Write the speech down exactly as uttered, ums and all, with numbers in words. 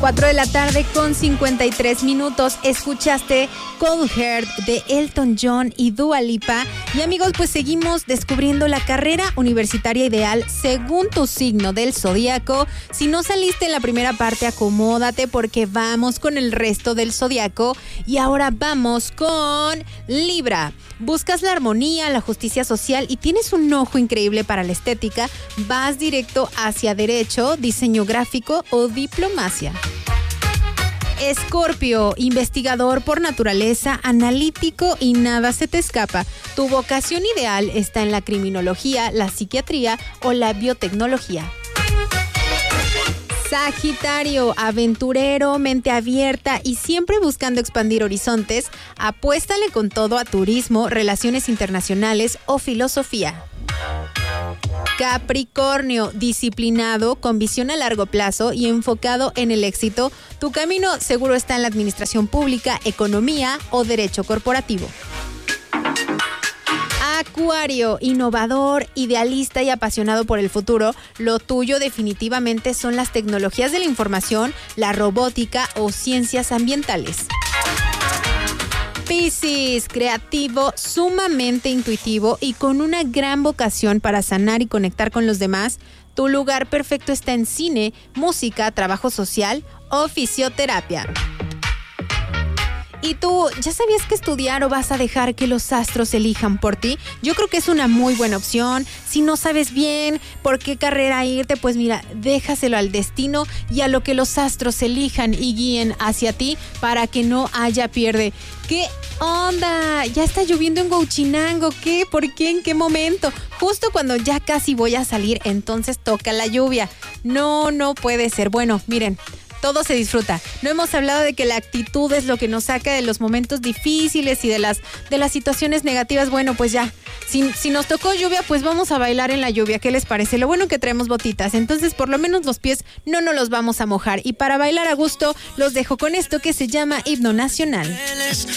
cuatro de la tarde con cincuenta y tres minutos. Escuchaste Cold Heart de Elton John y Dua Lipa. Y amigos, pues seguimos descubriendo la carrera universitaria ideal según tu signo del zodiaco. Si no saliste en la primera parte, acomódate porque vamos con el resto del zodiaco. Y ahora vamos con Libra. Buscas la armonía, la justicia social y tienes un ojo increíble para la estética. Vas directo hacia derecho, diseño gráfico o diplomacia. Escorpio, investigador por naturaleza, analítico y nada se te escapa. Tu vocación ideal está en la criminología, la psiquiatría o la biotecnología. Sagitario, aventurero, mente abierta y siempre buscando expandir horizontes, apuéstale con todo a turismo, relaciones internacionales o filosofía. Capricornio, disciplinado, con visión a largo plazo y enfocado en el éxito, tu camino seguro está en la administración pública, economía o derecho corporativo. Acuario, innovador, idealista y apasionado por el futuro, lo tuyo definitivamente son las tecnologías de la información, la robótica o ciencias ambientales. Piscis, creativo, sumamente intuitivo y con una gran vocación para sanar y conectar con los demás, tu lugar perfecto está en cine, música, trabajo social o fisioterapia. ¿Y tú, ya sabías que estudiar o vas a dejar que los astros elijan por ti? Yo creo que es una muy buena opción. Si no sabes bien por qué carrera irte, pues mira, déjaselo al destino y a lo que los astros elijan y guíen hacia ti para que no haya pierde. ¿Qué onda? Ya está lloviendo en Huachinango. ¿Qué? ¿Por qué? ¿En qué momento? Justo cuando ya casi voy a salir, entonces toca la lluvia. No, no puede ser. Bueno, miren. Todo se disfruta. No hemos hablado de que la actitud es lo que nos saca de los momentos difíciles y de las, de las situaciones negativas. Bueno, pues ya, si, si nos tocó lluvia, pues vamos a bailar en la lluvia. ¿Qué les parece? Lo bueno que traemos botitas, entonces por lo menos los pies no nos los vamos a mojar. Y para bailar a gusto, los dejo con esto que se llama Himno Nacional.